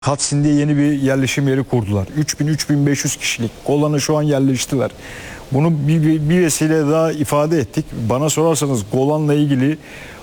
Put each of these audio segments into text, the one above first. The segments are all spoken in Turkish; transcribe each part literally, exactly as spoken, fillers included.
Hatsin diye yeni bir yerleşim yeri kurdular. üç bin üç bin beş yüz kişilik. Golan'a şu an yerleştiler. Bunu bir, bir, bir vesile daha ifade ettik. Bana sorarsanız Golan'la ilgili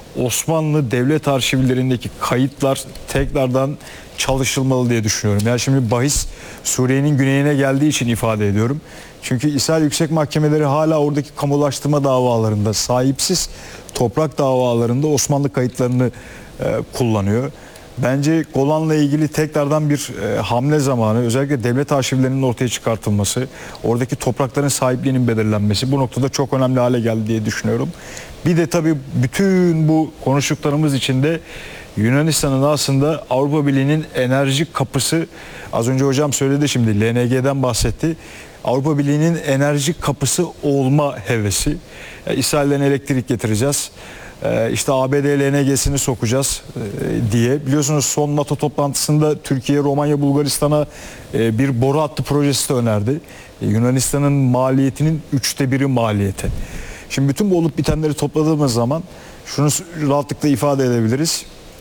Osmanlı devlet arşivlerindeki kayıtlar tekrardan çalışılmalı diye düşünüyorum. Yani şimdi bahis Suriye'nin güneyine geldiği için ifade ediyorum. Çünkü İsrail Yüksek Mahkemeleri hala oradaki kamulaştırma davalarında, sahipsiz toprak davalarında Osmanlı kayıtlarını e, kullanıyor. Bence Golan'la ilgili tekrardan bir e, hamle zamanı, özellikle devlet arşivlerinin ortaya çıkartılması, oradaki toprakların sahipliğinin belirlenmesi bu noktada çok önemli hale geldi diye düşünüyorum. Bir de tabii bütün bu konuştuklarımız içinde Yunanistan'ın aslında Avrupa Birliği'nin enerji kapısı, az önce hocam söyledi, şimdi L N G'den bahsetti. Avrupa Birliği'nin enerji kapısı olma hevesi. E, İsrail'den elektrik getireceğiz. Ee, işte A B D L N G'sini sokacağız e, diye. Biliyorsunuz son NATO toplantısında Türkiye, Romanya, Bulgaristan'a e, bir boru hattı projesi de önerdi. E, Yunanistan'ın maliyetinin üçte biri maliyeti. Şimdi bütün bu olup bitenleri topladığımız zaman şunu rahatlıkla ifade edebiliriz.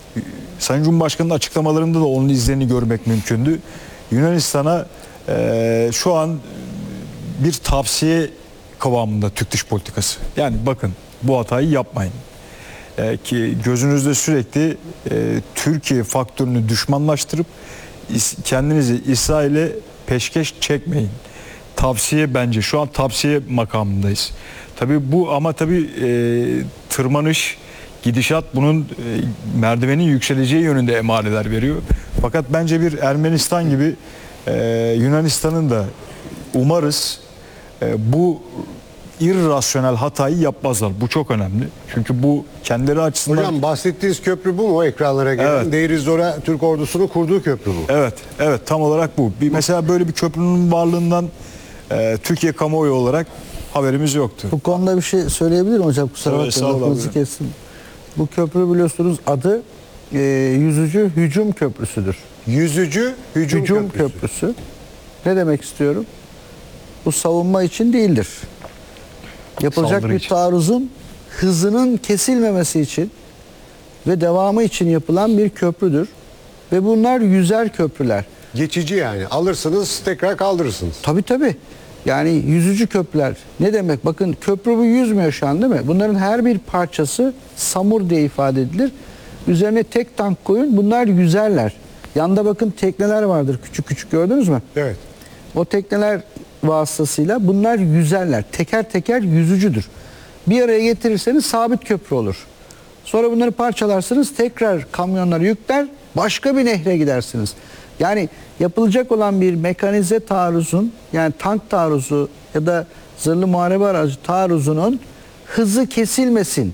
Sayın Cumhurbaşkanı'nın açıklamalarında da onun izlerini görmek mümkündü. Yunanistan'a e, şu an bir tavsiye kıvamında Türk dış politikası. Yani bakın, bu hatayı yapmayın. Ee, ki gözünüzde sürekli e, Türkiye faktörünü düşmanlaştırıp is, kendinizi İsrail'e peşkeş çekmeyin. Tavsiye, bence şu an tavsiye makamındayız. Tabii bu, ama tabii e, tırmanış, gidişat bunun e, merdivenin yükseleceği yönünde emareler veriyor. Fakat bence bir Ermenistan gibi e, Yunanistan'ın da umarız e, bu irrasyonel hatayı yapmazlar. Bu çok önemli. Çünkü bu kendileri açısından... Hocam bahsettiğiniz köprü bu mu, ekranlara gelen? Evet. Deir ez-Zor'a Türk ordusunun kurduğu köprü bu. Evet, evet, tam olarak bu. Bir, mesela böyle bir köprünün varlığından e, Türkiye kamuoyu olarak haberimiz yoktu. Bu konuda bir şey söyleyebilirim hocam, kusura bakmayın, lafınızı kestim. Bu köprü biliyorsunuz adı e, Yüzücü Hücum Köprüsü'dür. Yüzücü Hücum, Hücum Köprüsü. Köprüsü. Ne demek istiyorum? Bu savunma için değildir. Yapılacak Saldırı bir için. taarruzun hızının kesilmemesi için ve devamı için yapılan bir köprüdür. Ve bunlar yüzer köprüler. Geçici yani. Alırsınız, tekrar kaldırırsınız. Tabii tabii. Yani yüzücü köprüler. Ne demek? Bakın, köprü bu yüzmüyor şu an, değil mi? Bunların her bir parçası samur diye ifade edilir. Üzerine tek tank koyun, bunlar yüzerler. Yanda bakın tekneler vardır, küçük küçük, gördünüz mü? Evet. O tekneler vasıtasıyla bunlar yüzerler. Teker teker yüzücüdür. Bir araya getirirseniz sabit köprü olur. Sonra bunları parçalarsınız, tekrar kamyonlara yükler, başka bir nehre gidersiniz. Yani yapılacak olan bir mekanize taarruzun, yani tank taarruzu ya da zırhlı muharebe aracı taarruzunun hızı kesilmesin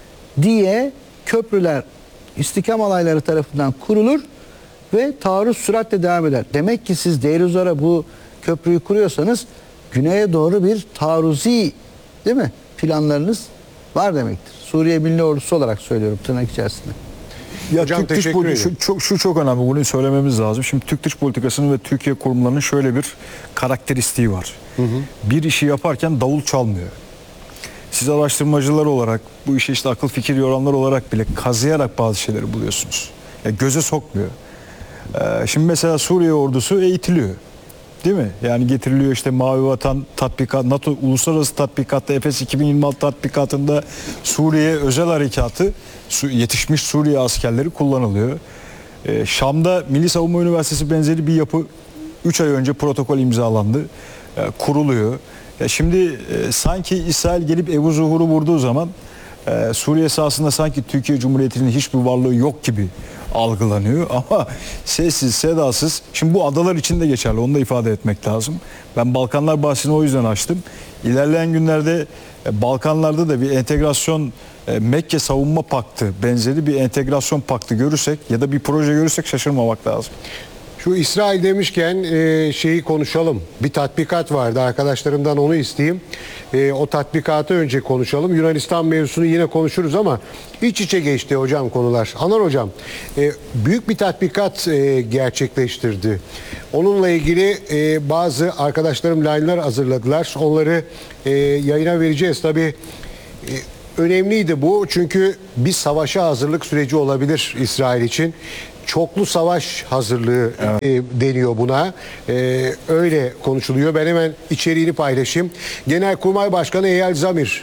diye köprüler istikam alayları tarafından kurulur ve taarruz süratle devam eder. Demek ki siz Deir ez-Zor'a bu köprüyü kuruyorsanız güneye doğru bir taarruzi, değil mi, planlarınız var demektir. Suriye Milli Ordusu olarak söylüyorum, tırnak içerisinde. Ya Hocam, Türk dış teşekkür politi- ederim. şu, çok, şu çok önemli, bunu söylememiz lazım. Şimdi Türk dış politikasının ve Türkiye kurumlarının şöyle bir karakteristiği var. Hı hı. Bir işi yaparken davul çalmıyor. Siz araştırmacılar olarak, bu işe işte akıl fikir yoranlar olarak bile kazıyarak bazı şeyleri buluyorsunuz. Ya göze sokmuyor. Ee, şimdi mesela Suriye ordusu eğitiliyor. Değil mi? Yani getiriliyor, işte Mavi Vatan tatbikat, NATO uluslararası tatbikatta, Efes iki bin yirmi altı tatbikatında Suriye özel harekatı, yetişmiş Suriye askerleri kullanılıyor. Ee, Şam'da Milli Savunma Üniversitesi benzeri bir yapı üç ay önce protokol imzalandı, e, kuruluyor. Ya şimdi e, sanki İsrail gelip Ebu Zuhur'u vurduğu zaman e, Suriye sahasında sanki Türkiye Cumhuriyeti'nin hiçbir varlığı yok gibi algılanıyor, ama sessiz sedasız. Şimdi bu adalar için de geçerli, onu da ifade etmek lazım. Ben Balkanlar bahsini o yüzden açtım. İlerleyen günlerde e, Balkanlarda da bir entegrasyon, e, Mekke Savunma Paktı benzeri bir entegrasyon paktı görürsek ya da bir proje görürsek şaşırmamak lazım. Şu İsrail demişken e, şeyi konuşalım. Bir tatbikat vardı, arkadaşlarımdan onu isteyeyim. E, o tatbikatı önce konuşalım. Yunanistan mevzusunu yine konuşuruz ama iç içe geçti hocam konular. Anar hocam, e, büyük bir tatbikat e, gerçekleştirdi. Onunla ilgili e, bazı arkadaşlarım line'lar hazırladılar. Onları e, yayına vereceğiz. Tabii e, önemliydi bu, çünkü bir savaşa hazırlık süreci olabilir İsrail için. çoklu savaş hazırlığı e, deniyor buna. E, öyle konuşuluyor. Ben hemen içeriğini paylaşayım. Genelkurmay Başkanı Eyal Zamir,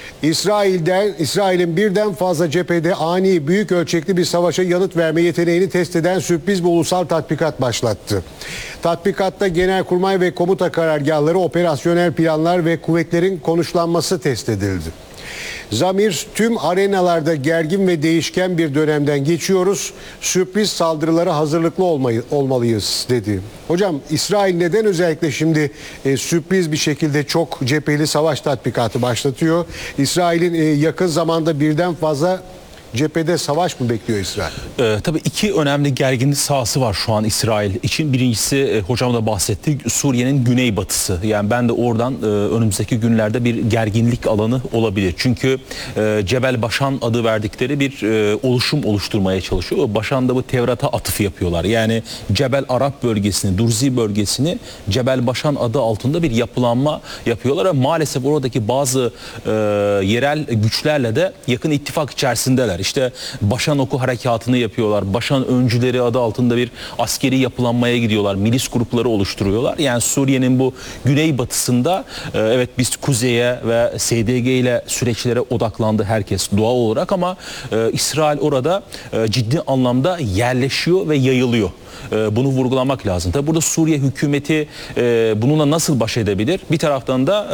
İsrail'den İsrail'in birden fazla cephede ani büyük ölçekli bir savaşa yanıt verme yeteneğini test eden sürpriz bir ulusal tatbikat başlattı. Tatbikatta Genelkurmay ve komuta karargahları, operasyonel planlar ve kuvvetlerin konuşlanması test edildi. Zamir, tüm arenalarda gergin ve değişken bir dönemden geçiyoruz. Sürpriz saldırılara hazırlıklı olmayı, olmalıyız dedi. Hocam, İsrail neden özellikle şimdi e, sürpriz bir şekilde çok cepheli savaş tatbikatı başlatıyor? İsrail'in e, yakın zamanda birden fazla cephede savaş mı bekliyor İsrail? Ee, tabii iki önemli gerginlik sahası var şu an İsrail için. Birincisi e, hocam da bahsetti, Suriye'nin güneybatısı. Yani ben de oradan e, önümüzdeki günlerde bir gerginlik alanı olabilir. Çünkü e, Cebel Başan adı verdikleri bir e, oluşum oluşturmaya çalışıyor. Başan'da bu Tevrat'a atıf yapıyorlar. Yani Cebel Arap bölgesini, Durzi bölgesini Cebel Başan adı altında bir yapılanma yapıyorlar. Ve maalesef oradaki bazı e, yerel güçlerle de yakın ittifak içerisindeler. İşte Başan Oku harekatını yapıyorlar. Başan öncüleri adı altında bir askeri yapılanmaya gidiyorlar. Milis grupları oluşturuyorlar. Yani Suriye'nin bu güneybatısında e, evet biz kuzeye ve S D G ile süreçlere odaklandı herkes doğal olarak ama e, İsrail orada e, ciddi anlamda yerleşiyor ve yayılıyor. E, bunu vurgulamak lazım. Tabi burada Suriye hükümeti e, bununla nasıl baş edebilir? Bir taraftan da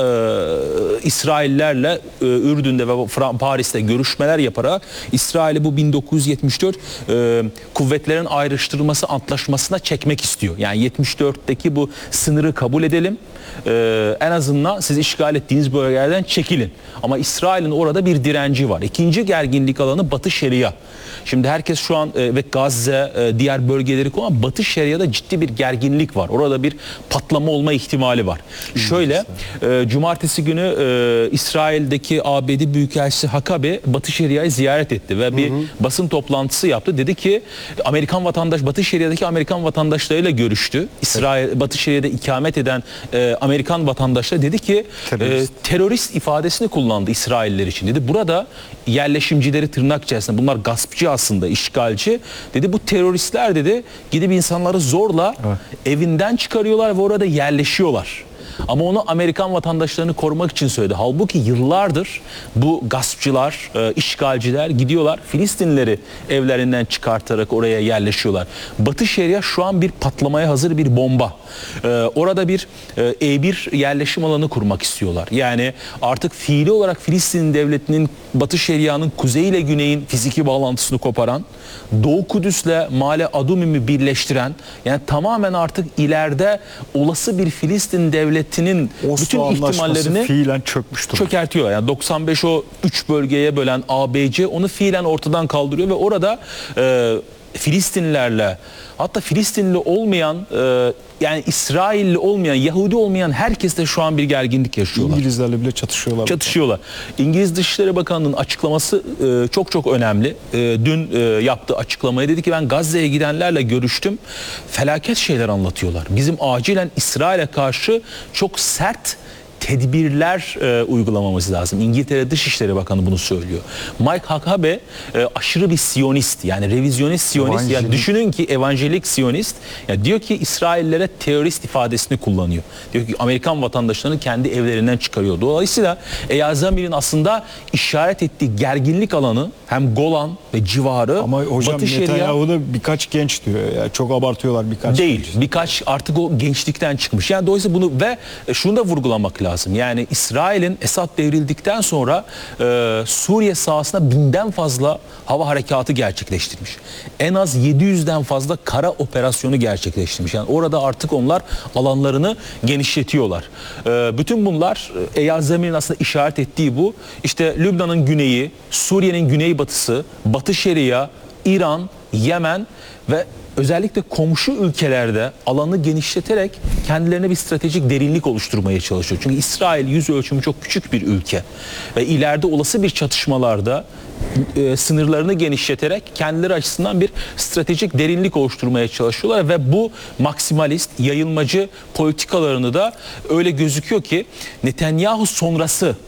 e, İsraillerle e, Ürdün'de ve Fra- Paris'te görüşmeler yaparak İsrail'i bu bin dokuz yüz yetmiş dört e, kuvvetlerin ayrıştırılması antlaşmasına çekmek istiyor. Yani yetmiş dörtteki bu sınırı kabul edelim. E, en azından siz işgal ettiğiniz bölgelerden çekilin. Ama İsrail'in orada bir direnci var. İkinci gerginlik alanı Batı Şeria. Şimdi herkes şu an e, ve Gazze, e, diğer bölgeleri ama Batı Şeria'da ciddi bir gerginlik var. Orada bir patlama olma ihtimali var. Hmm. Şöyle, e, cumartesi günü e, İsrail'deki A B D Büyükelçisi Hakabe Batı Şeria'yı ziyaret etti ve bir hı hı. basın toplantısı yaptı. Dedi ki Amerikan vatandaş, Batı Şeria'daki Amerikan vatandaşlarıyla görüştü. İsrail, evet. Batı Şeria'da ikamet eden e, Amerikan vatandaşlar dedi ki terörist. E, terörist ifadesini kullandı İsrailler için. Dedi burada yerleşimcileri tırnak içerisinde, bunlar gaspçı aslında, işgalci. Dedi bu teröristler dedi gidip insanları zorla evet. evinden çıkarıyorlar ve orada yerleşiyorlar. Ama onu Amerikan vatandaşlarını korumak için söyledi. Halbuki yıllardır bu gaspçılar, e, işgalciler gidiyorlar Filistinlileri evlerinden çıkartarak oraya yerleşiyorlar. Batı Şeria şu an bir patlamaya hazır bir bomba. E, orada bir e, E bir yerleşim alanı kurmak istiyorlar. Yani artık fiili olarak Filistin devletinin Batı Şeria'nın kuzey ile güneyin fiziki bağlantısını koparan, Doğu Kudüs'le Male Adumim'i birleştiren, yani tamamen artık ileride olası bir Filistin devletinin Oslo bütün ihtimallerini fiilen çökmüş durumda. Çökertiyorlar. Yani doksan beş o üç bölgeye bölen A B C onu fiilen ortadan kaldırıyor ve orada e, Filistinlilerle, hatta Filistinli olmayan e, yani İsrailli olmayan, Yahudi olmayan herkes de şu an bir gerginlik yaşıyorlar. İngilizlerle bile çatışıyorlar. Çatışıyorlar. İngiliz Dışişleri Bakanı'nın açıklaması e, çok çok önemli. E, dün e, yaptığı açıklamayı dedi ki ben Gazze'ye gidenlerle görüştüm. Felaket şeyler anlatıyorlar. Bizim acilen İsrail'e karşı çok sert tedbirler e, uygulamamız lazım. İngiltere Dışişleri Bakanı bunu söylüyor. Mike Huckabee e, aşırı bir Siyonist, yani revizyonist Siyonist. Yani düşünün ki evangelik Siyonist. Yani diyor ki İsraillere terörist ifadesini kullanıyor. Diyor ki Amerikan vatandaşlarını kendi evlerinden çıkarıyor. Dolayısıyla Eyal Zamir'in aslında işaret ettiği gerginlik alanı hem Golan ve civarı. Ama hocam Batı Şeria, Netanyahu'da birkaç genç diyor. Yani çok abartıyorlar birkaç. Değil. Genç. Birkaç artık o gençlikten çıkmış. Yani dolayısıyla bunu ve şunu da vurgulamak lazım. Yani İsrail'in Esad devrildikten sonra e, Suriye sahasında binden fazla hava harekatı gerçekleştirmiş. En az yedi yüzden fazla kara operasyonu gerçekleştirmiş. Yani orada artık onlar alanlarını genişletiyorlar. E, bütün bunlar Eyal Zamir'in aslında işaret ettiği bu. İşte Lübnan'ın güneyi, Suriye'nin güneybatısı, Batı Şeria, İran, Yemen ve özellikle komşu ülkelerde alanı genişleterek kendilerine bir stratejik derinlik oluşturmaya çalışıyor. Çünkü İsrail yüz ölçümü çok küçük bir ülke ve ileride olası bir çatışmalarda e, sınırlarını genişleterek kendileri açısından bir stratejik derinlik oluşturmaya çalışıyorlar ve bu maksimalist, yayılmacı politikalarını da öyle gözüküyor ki Netanyahu sonrası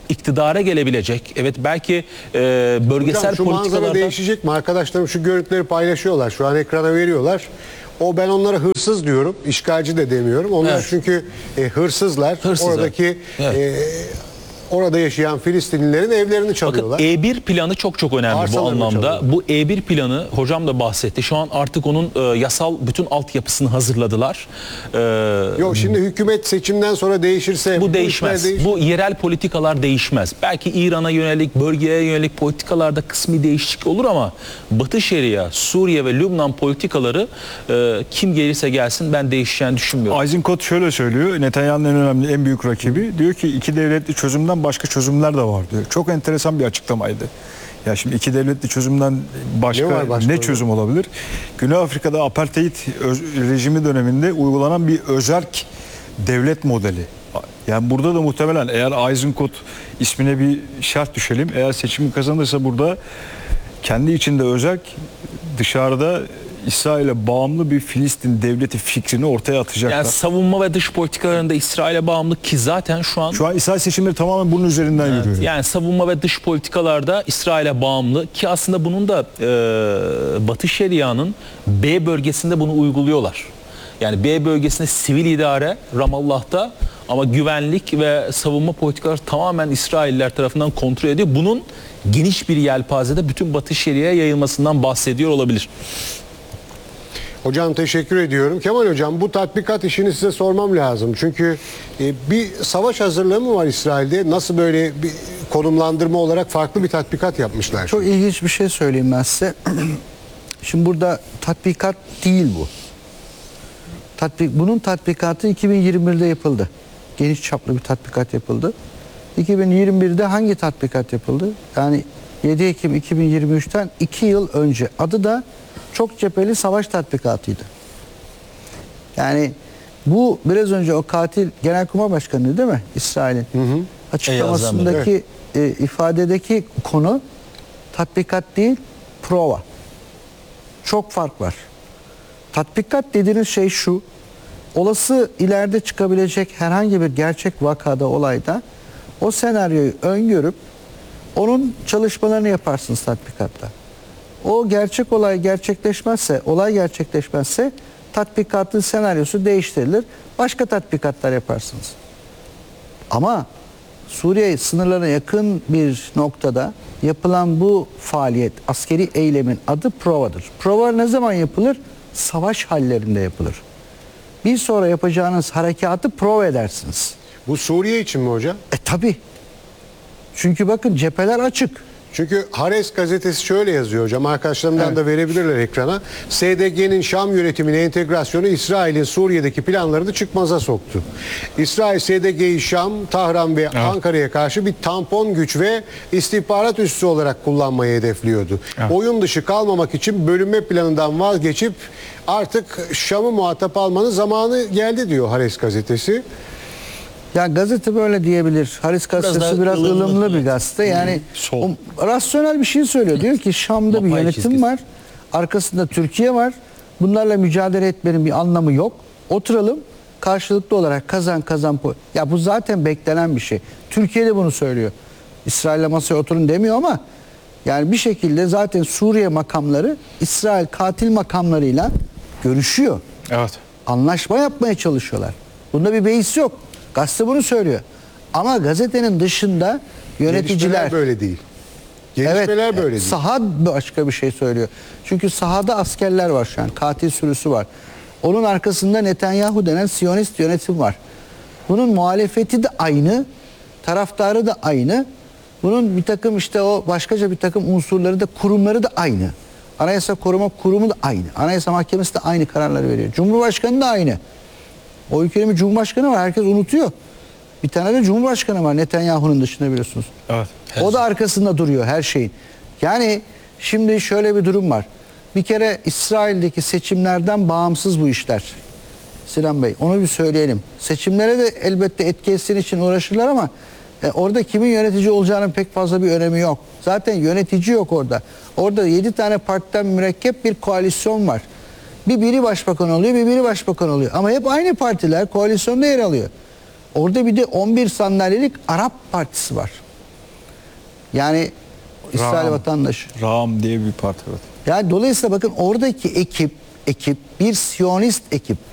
iktidara gelebilecek, evet belki e, bölgesel Hocam şu manzara politikalarda... değişecek mi? Arkadaşlarım şu görüntüleri paylaşıyorlar. Şu an ekrana veriyorlar. O ben onlara hırsız diyorum. İşgalci de demiyorum. Onlar Evet. çünkü e, hırsızlar. Hırsızlar. Oradaki Evet. e, orada yaşayan Filistinlilerin evlerini çalıyorlar. Bakın E bir planı çok çok önemli bu Arsalarını anlamda. çalıyorlar. Bu E bir planı hocam da bahsetti. Şu an artık onun e, yasal bütün altyapısını hazırladılar. E, Yok şimdi hükümet seçimden sonra değişirse bu işler değişmez. değişir. Bu yerel politikalar değişmez. Belki İran'a yönelik, bölgeye yönelik politikalarda kısmi değişiklik olur ama Batı Şeria, Suriye ve Lübnan politikaları e, kim gelirse gelsin ben değişeceğini düşünmüyorum. Eisenkot şöyle söylüyor. Netanyahu'nun en önemli, en büyük rakibi. Diyor ki iki devletli çözümden başka çözümler de var diyor. Çok enteresan bir açıklamaydı. Ya şimdi iki devletli çözümden başka Ne ne, var başka? çözüm olabilir? Güney Afrika'da apartheid öz- rejimi döneminde uygulanan bir özerk devlet modeli. Yani burada da muhtemelen eğer Eisenkot ismine bir şart düşelim. Eğer seçimi kazanırsa burada kendi içinde özerk, dışarıda İsrail'e bağımlı bir Filistin devleti fikrini ortaya atacaklar. Yani savunma ve dış politikalarında İsrail'e bağımlı ki zaten şu an Şu an İsrail seçimleri tamamen bunun üzerinden yürüyor. yani savunma ve dış politikalarda İsrail'e bağımlı ki aslında bunun da e, Batı Şeria'nın B bölgesinde bunu uyguluyorlar. Yani B bölgesinde sivil idare Ramallah'ta ama güvenlik ve savunma politikaları tamamen İsrailler tarafından kontrol ediyor. Bunun geniş bir yelpazede bütün Batı Şeria'ya yayılmasından bahsediyor olabilir. Hocam teşekkür ediyorum. Kemal Hocam bu tatbikat işini size sormam lazım. Çünkü e, bir savaş hazırlığı mı var İsrail'de? Nasıl böyle bir konumlandırma olarak farklı bir tatbikat yapmışlar? Çok ilginç bir şey söyleyeyim ben size. Şimdi burada tatbikat değil bu. Tatbik, bunun tatbikatı iki bin yirmi birde yapıldı. Geniş çaplı bir tatbikat yapıldı. iki bin yirmi birde hangi tatbikat yapıldı? Yani yedi Ekim iki bin yirmi üçten iki yıl önce. Adı da çok cepheli savaş tatbikatıydı. Yani bu biraz önce o katil Genelkurmay Başkanı değil mi? İsrail'in açıklamasındaki e, ifadedeki konu tatbikat değil, prova. Çok fark var. Tatbikat dediğiniz şey şu: olası ileride çıkabilecek herhangi bir gerçek vakada, olayda o senaryoyu öngörüp onun çalışmalarını yaparsınız tatbikatta. O gerçek olay gerçekleşmezse, olay gerçekleşmezse tatbikatın senaryosu değiştirilir. Başka tatbikatlar yaparsınız. Ama Suriye sınırlarına yakın bir noktada yapılan bu faaliyet, askeri eylemin adı provadır. Prova ne zaman yapılır? Savaş hallerinde yapılır. Bir sonra yapacağınız harekatı prova edersiniz. Bu Suriye için mi hocam? E tabi. Çünkü bakın cepheler açık. Çünkü Haaretz gazetesi şöyle yazıyor hocam. Arkadaşlarımdan Evet. da verebilirler ekrana. S D G'nin Şam yönetimine entegrasyonu İsrail'in Suriye'deki planlarını çıkmaza soktu. İsrail S D G'yi Şam, Tahran ve Ankara'ya karşı bir tampon güç ve istihbarat üssü olarak kullanmayı hedefliyordu. Evet. Oyun dışı kalmamak için bölünme planından vazgeçip artık Şam'ı muhatap almanın zamanı geldi diyor Haaretz gazetesi. Ya gazete böyle diyebilir. Haris gazetesi daha biraz, ılımlı, ılımlı bir evet. gazete. Yani Sol. o rasyonel bir şey söylüyor. Diyor ki Şam'da bir Mapay yönetim çizgisi. var. Arkasında Türkiye var. Bunlarla mücadele etmenin bir anlamı yok. Oturalım karşılıklı olarak kazan kazan. po- Ya bu zaten beklenen bir şey. Türkiye de bunu söylüyor. İsrail'le masaya oturun demiyor ama yani bir şekilde zaten Suriye makamları İsrail katil makamlarıyla görüşüyor. Evet. Anlaşma yapmaya çalışıyorlar. Bunda bir beis yok. Gazete bunu söylüyor. Ama gazetenin dışında yöneticiler... Gelişmeler böyle değil. Gelişmeler evet, böyle değil. Saha başka bir şey söylüyor. Çünkü sahada askerler var şu an. Katil sürüsü var. Onun arkasında Netanyahu denen Siyonist yönetim var. Bunun muhalefeti de aynı. Taraftarı da aynı. Bunun bir takım işte o başkaca bir takım unsurları da, kurumları da aynı. Anayasa Koruma Kurumu da aynı. Anayasa Mahkemesi de aynı kararları veriyor. Cumhurbaşkanı da aynı. O ülkenin bir cumhurbaşkanı var. Herkes unutuyor. Bir tane de cumhurbaşkanı var Netanyahu'nun dışında biliyorsunuz. Evet. O da arkasında duruyor her şeyin. Yani şimdi şöyle bir durum var. Bir kere İsrail'deki seçimlerden bağımsız bu işler. Sinan Bey onu bir söyleyelim. Seçimlere de elbette etki etsin için uğraşırlar ama e, orada kimin yönetici olacağının pek fazla bir önemi yok. Zaten yönetici yok orada. Orada yedi tane partiden mürekkep bir koalisyon var. Bir biri başbakan oluyor, bir biri başbakan oluyor. Ama hep aynı partiler koalisyonda yer alıyor. Orada bir de on bir sandalyelik Arap Partisi var. Yani İsrail Ram. vatandaşı. Ram diye bir parti var. Yani dolayısıyla bakın oradaki ekip ekip bir Siyonist ekip.